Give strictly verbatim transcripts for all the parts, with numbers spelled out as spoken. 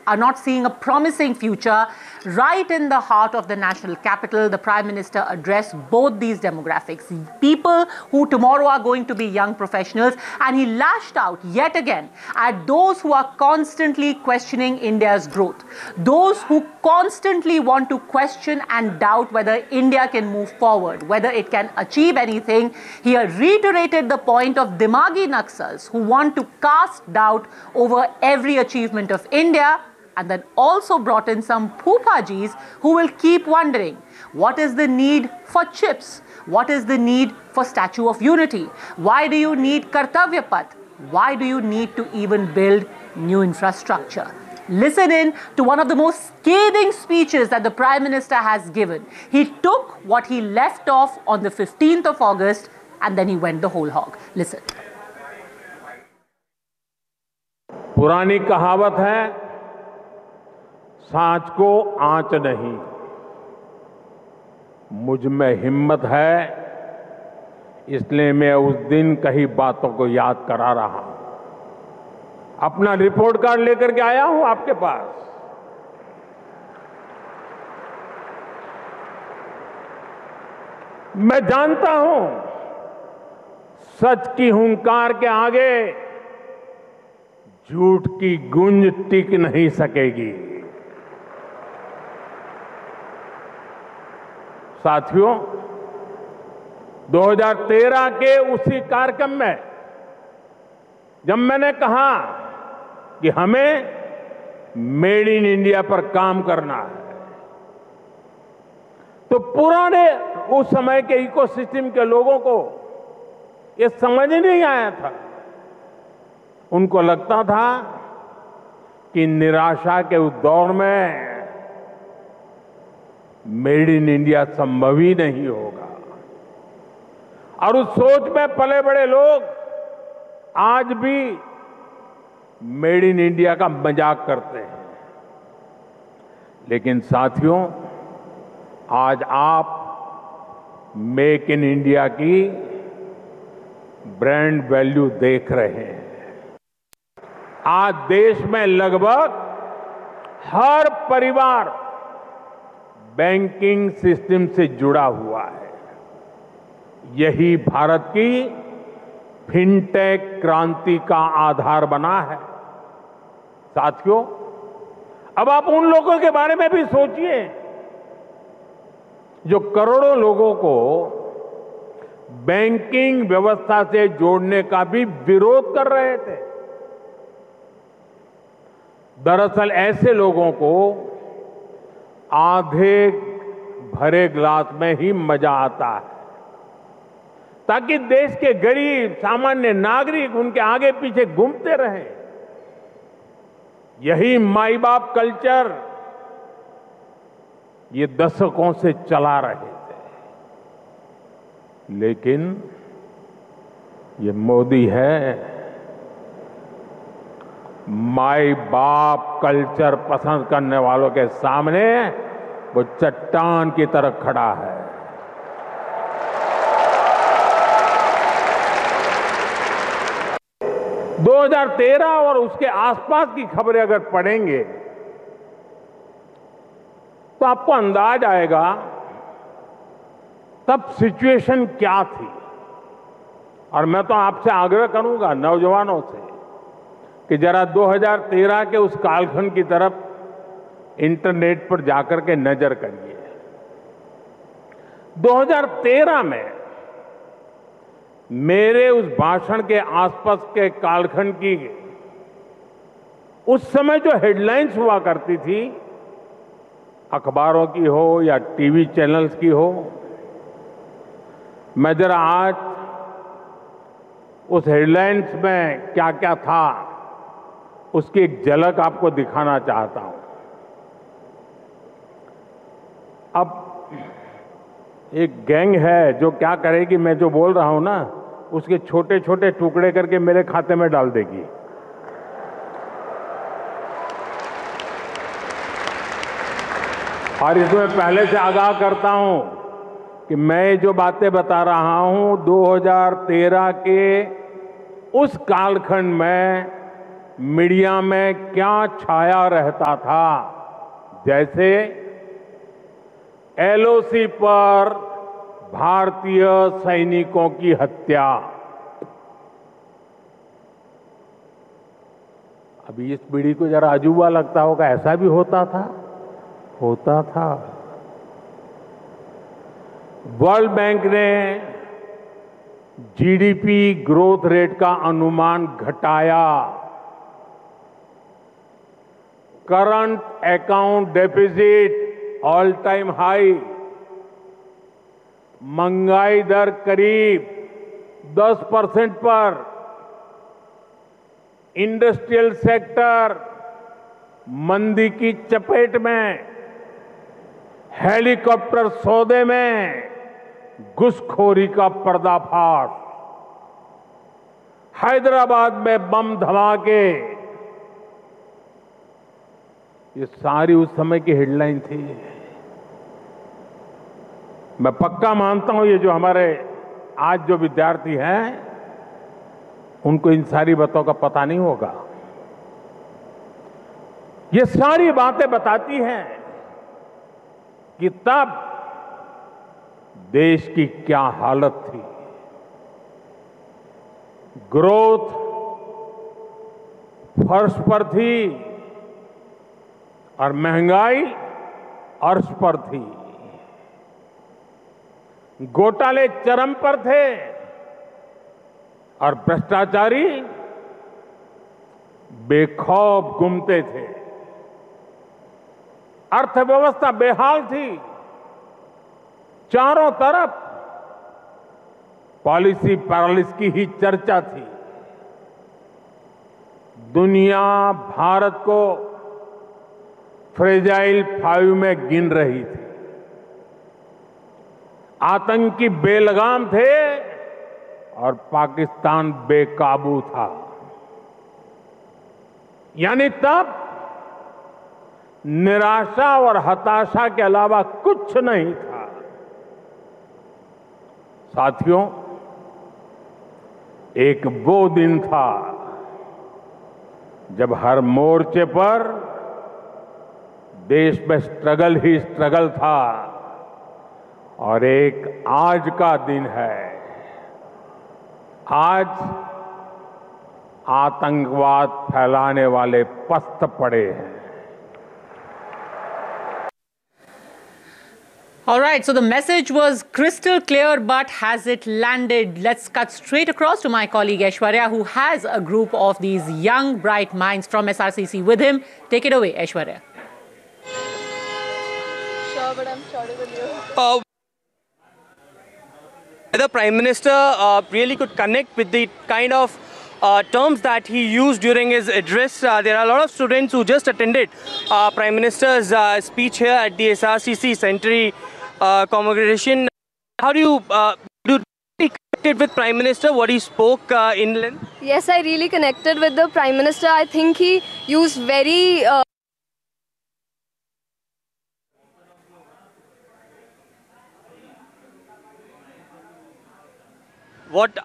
are not seeing a promising future. Right in the heart of the national capital, the Prime Minister addressed both these demographics, people who tomorrow are going to be young professionals, and he lashed out yet again at those who are constantly questioning India's growth, those who constantly want to question and doubt whether India can move forward, whether it can achieve anything. He reiterated the point of Dimagi Naxals who want to cast doubt over every achievement of India, and then also brought in some Phupajis who will keep wondering, what is the need for chips? What is the need for Statue of Unity? Why do you need Kartavya Path? Why do you need to even build new infrastructure? Listen in to one of the most scathing speeches that the Prime Minister has given. He took what he left off on the fifteenth of August and then he went the whole hog. Listen. पुरानी कहावत है, सांच को आंच नहीं। मुझ में हिम्मत है, इसलिए मैं उस दिन कही बातों को याद करा रहा हूं। अपना रिपोर्ट कार्ड लेकर के आया हूं आपके पास। मैं जानता हूं, सच की हुंकार के आगे झूठ की गूंज टिक नहीं सकेगी। साथियों, दो हज़ार तेरह के उसी कार्यक्रम में जब मैंने कहा कि हमें मेड इन इंडिया पर काम करना है, तो पुराने उस समय के इकोसिस्टम के लोगों को ये समझ नहीं आया था। उनको लगता था कि निराशा के उस दौर में मेड इन इंडिया संभव ही नहीं होगा, और उस सोच में पले बड़े लोग आज भी मेड इन इंडिया का मजाक करते हैं। लेकिन साथियों, आज आप मेक इन इंडिया की ब्रांड वैल्यू देख रहे हैं। आज देश में लगभग हर परिवार बैंकिंग सिस्टम से जुड़ा हुआ है। यही भारत की फिनटेक क्रांति का आधार बना है। साथियों, अब आप उन लोगों के बारे में भी सोचिए जो करोड़ों लोगों को बैंकिंग व्यवस्था से जोड़ने का भी विरोध कर रहे थे। दरअसल ऐसे लोगों को आधे भरे गिलास में ही मजा आता है, ताकि देश के गरीब सामान्य नागरिक उनके आगे पीछे घूमते रहें। यही माई बाप कल्चर ये दशकों से चला रहे थे। लेकिन ये मोदी है, माई बाप कल्चर पसंद करने वालों के सामने वो चट्टान की तरह खड़ा है। दो हज़ार तेरह और उसके आसपास की खबरें अगर पढ़ेंगे तो आपको अंदाज आएगा तब सिचुएशन क्या थी। और मैं तो आपसे आग्रह करूंगा नौजवानों से कि जरा दो हज़ार तेरह के उस कालखंड की तरफ इंटरनेट पर जाकर के नजर करिए। दो हज़ार तेरह में मेरे उस भाषण के आसपास के कालखंड की उस समय जो हेडलाइंस हुआ करती थी, अखबारों की हो या टीवी चैनल्स की हो, मैं जरा आज उस हेडलाइंस में क्या क्या था उसकी एक झलक आपको दिखाना चाहता हूं। अब एक गैंग है जो क्या करेगी, मैं जो बोल रहा हूं ना उसके छोटे छोटे टुकड़े करके मेरे खाते में डाल देगी। और इसमें पहले से आगाह करता हूं कि मैं जो बातें बता रहा हूं दो हज़ार तेरह के उस कालखंड में मीडिया में क्या छाया रहता था, जैसे एलओसी पर भारतीय सैनिकों की हत्या। अभी इस पीढ़ी को जरा अजूबा लगता होगा, ऐसा भी होता था? होता था। वर्ल्ड बैंक ने जीडीपी ग्रोथ रेट का अनुमान घटाया। Current account deficit all time high. महंगाई दर करीब दस परसेंट पर। इंडस्ट्रियल सेक्टर मंदी की चपेट में। हेलीकॉप्टर सौदे में घुसखोरी का पर्दाफाश। हैदराबाद में बम धमाके। ये सारी उस समय की हेडलाइन थी। मैं पक्का मानता हूं ये जो हमारे आज जो विद्यार्थी हैं उनको इन सारी बातों का पता नहीं होगा। ये सारी बातें बताती हैं कि तब देश की क्या हालत थी। ग्रोथ फर्श पर थी और महंगाई अर्श पर थी। घोटाले चरम पर थे और भ्रष्टाचारी बेखौफ घूमते थे। अर्थव्यवस्था बेहाल थी। चारों तरफ पॉलिसी पैरालिसिस की ही चर्चा थी। दुनिया भारत को फ्रेजाइल फाइव में गिन रही थी। आतंकी बेलगाम थे और पाकिस्तान बेकाबू था। यानी तब निराशा और हताशा के अलावा कुछ नहीं था। साथियों, एक वो दिन था जब हर मोर्चे पर देश में स्ट्रगल ही स्ट्रगल था और एक आज का दिन है। आज आतंकवाद फैलाने वाले पस्त पड़े हैं। All right, so the message was crystal clear, but has it landed? Let's cut straight across to my colleague Aishwarya, who has a group of these young, bright minds from S R C C with him. Take it away, Aishwarya. Sure, but I'm sure with you. Uh, the Prime Minister uh, really could connect with the kind of uh, terms that he used during his address. Uh, there are a lot of students who just attended uh, Prime Minister's uh, speech here at the S R C C centenary uh, commemoration. How do you uh, do you connected with Prime Minister? What he spoke uh, in length? Yes, I really connected with the Prime Minister. I think he used very uh, What?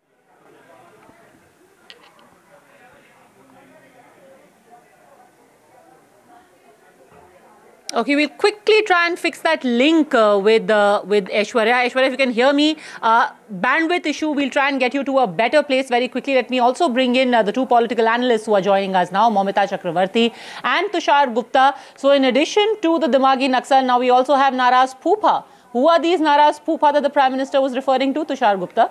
Okay, we'll quickly try and fix that link uh, with uh, with Aishwarya. Aishwarya, if you can hear me, uh, bandwidth issue, we'll try and get you to a better place very quickly. Let me also bring in uh, the two political analysts who are joining us now, Momita Chakravarti and Tushar Gupta. So in addition to the Dimagi Naxal, now we also have Naraz Phupha. Who are these Naraz Phupha that the Prime Minister was referring to, Tushar Gupta?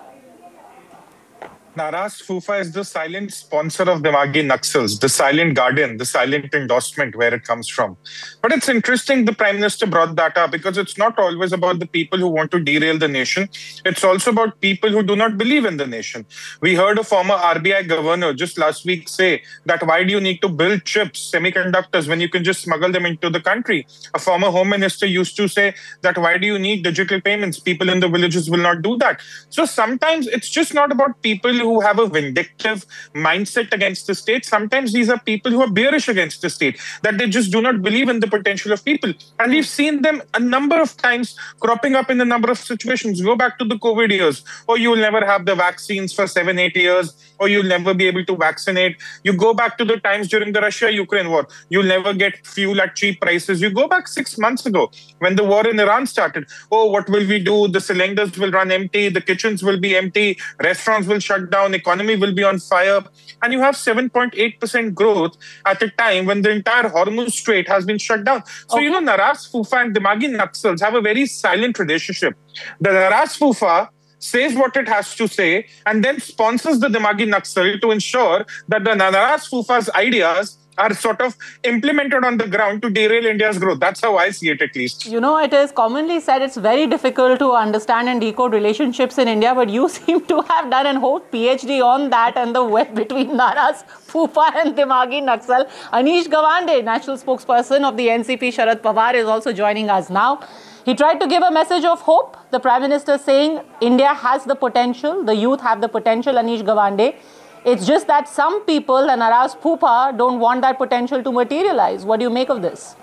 Naraz Phupha is the silent sponsor of Dimagi Naxals, the silent guardian, the silent endorsement where it comes from. But it's interesting the Prime Minister brought that up because it's not always about the people who want to derail the nation. It's also about people who do not believe in the nation. We heard a former R B I governor just last week say that why do you need to build chips, semiconductors, when you can just smuggle them into the country? A former home minister used to say that why do you need digital payments? People in the villages will not do that. So sometimes it's just not about people who have a vindictive mindset against the state. Sometimes these are people who are bearish against the state, that they just do not believe in the potential of people. And we've seen them a number of times cropping up in a number of situations. Go back to the COVID years. Oh, you'll never have the vaccines for seven, eight years, or you'll never be able to vaccinate. You go back to the times during the Russia-Ukraine war. You'll never get fuel at cheap prices. You go back six months ago when the war in Iran started. Oh, what will we do? The cylinders will run empty. The kitchens will be empty. Restaurants will shut down. Economy will be on fire. And you have seven point eight percent growth at a time when the entire Hormuz Strait has been shut down. So, okay. you know, Naraz Fufa and Dimagi Naxals have a very silent relationship. The Naraz Fufa says what it has to say and then sponsors the Dimagi Naxal to ensure that the Naraz Fufa's ideas are sort of implemented on the ground to derail India's growth. That's how I see it, at least. You know, it is commonly said it's very difficult to understand and decode relationships in India, but you seem to have done a whole PhD on that and the web between Naraz Fufa and Dimagi Naxal. Anish Gawande, national spokesperson of the N C P, Sharad Pawar, is also joining us now. He tried to give a message of hope. The Prime Minister saying India has the potential, the youth have the potential, Anish Gawande. It's just that some people, and Naraz Fufa, don't want that potential to materialize. What do you make of this?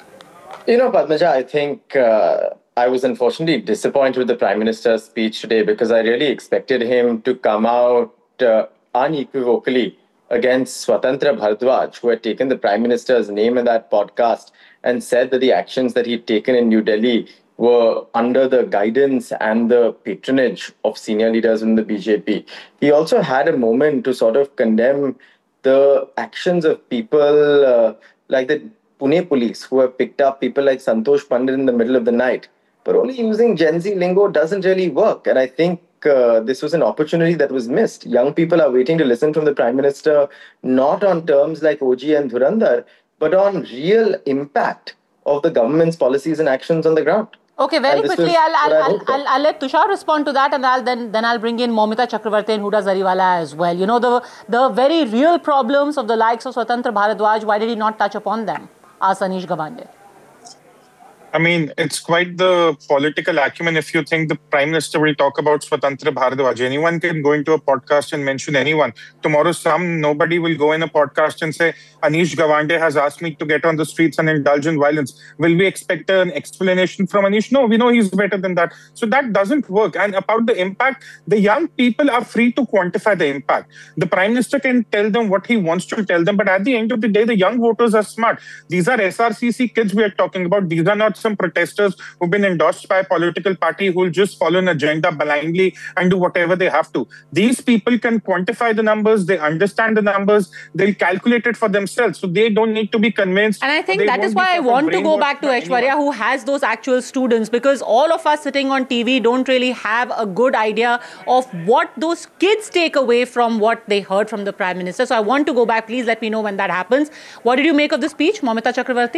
You know, Padmaja, I think uh, I was unfortunately disappointed with the Prime Minister's speech today because I really expected him to come out uh, unequivocally against Swatantra Bharadwaj, who had taken the Prime Minister's name in that podcast and said that the actions that he'd taken in New Delhi were under the guidance and the patronage of senior leaders in the B J P. He also had a moment to sort of condemn the actions of people uh, like the Pune police, who have picked up people like Santosh Pandit in the middle of the night. But only using Gen Z lingo doesn't really work. And I think uh, this was an opportunity that was missed. Young people are waiting to listen from the Prime Minister, not on terms like O G and Dhurandhar, but on real impact of the government's policies and actions on the ground. Okay, very quickly, I'll, I'll, I'll, I'll, I'll let Tushar respond to that, and I'll then, then I'll bring in Momita Chakravarti and Huda Zariwala as well. You know, the, the very real problems of the likes of Swatantra Bharadwaj, why did he not touch upon them? Ask Anish Gawande. I mean, it's quite the political acumen if you think the Prime Minister will talk about Swatantra Bharadwaj. Anyone can go into a podcast and mention anyone. Tomorrow, some nobody will go in a podcast and say, Anish Gawande has asked me to get on the streets and indulge in violence. Will we expect an explanation from Anish? No, we know he's better than that. So that doesn't work. And about the impact, the young people are free to quantify the impact. The Prime Minister can tell them what he wants to tell them. But at the end of the day, the young voters are smart. These are S R C C kids we are talking about. These are not some protesters who've been endorsed by a political party who will just follow an agenda blindly and do whatever they have to. These people can quantify the numbers, they understand the numbers, they'll calculate it for themselves. So they don't need to be convinced. And I think that is why I want to go back to Aishwarya, who has those actual students, because all of us sitting on T V don't really have a good idea of what those kids take away from what they heard from the Prime Minister. So I want to go back. Please let me know when that happens. What did you make of the speech, Momita Chakravarti?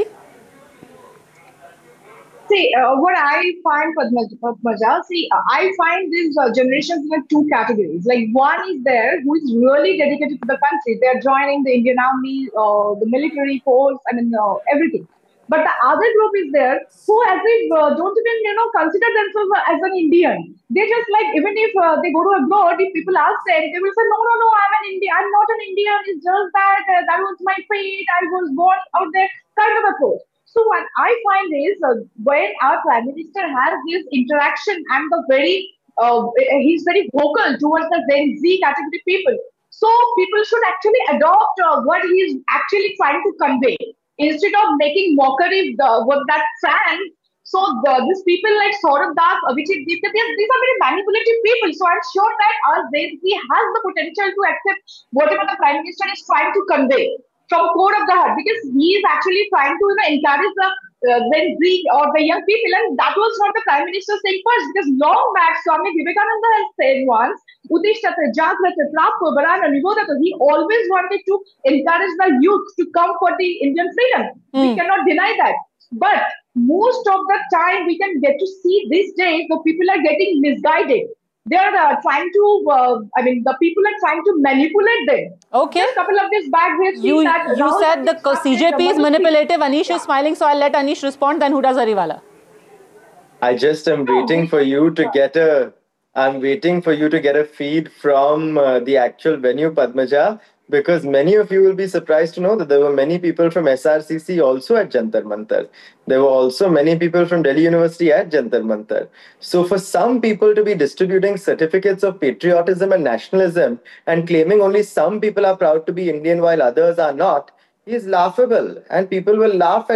See, uh, what I find, Padmaja, see, I find these uh, generations in two categories. Like, one is there who is really dedicated to the country. They're joining the Indian Army, uh, the military force, I mean, uh, everything. But the other group is there who, as if uh, don't even, you know, consider themselves as an Indian. They just like, even if uh, they go to abroad, if people ask them, they will say, no, no, no, I'm an Indian. I'm not an Indian. It's just that uh, that was my fate. I was born out there, kind of approach. So what I find is uh, when our Prime Minister has this interaction and the very, uh, he's very vocal towards the Gen Z category people. So people should actually adopt uh, what he's actually trying to convey instead of making mockery of what that fan. So the, these people like Saurabh Das, Abhishek Deepta, these are very manipulative people. So I'm sure that our Gen Z has the potential to accept whatever the Prime Minister is trying to convey from core of the heart, because he is actually trying to, you know, encourage the uh, Gen Z or the young people, and that was what the Prime Minister saying first, because long back Swami Vivekananda has said once, Udishtate, Jagrate, Prapto, Barana, Nivodata, he always wanted to encourage the youth to come for the Indian freedom. Mm. We cannot deny that. But most of the time we can get to see these days the people are getting misguided. They are uh, trying to, uh, I mean, the people are trying to manipulate them. Okay. Just a couple of days back, we have you, seen that. You said the C J P is manipulative. Anish yeah. is smiling, so I'll let Anish respond, then Huda Zariwala. I just am waiting for you to get a I'm waiting for you to get a feed from uh, the actual venue, Padmaja, because many of you will be surprised to know that there were many people from S R C C also at Jantar Mantar. There were also many people from Delhi University at Jantar Mantar. So for some people to be distributing certificates of patriotism and nationalism and claiming only some people are proud to be Indian while others are not is laughable, and people will laugh at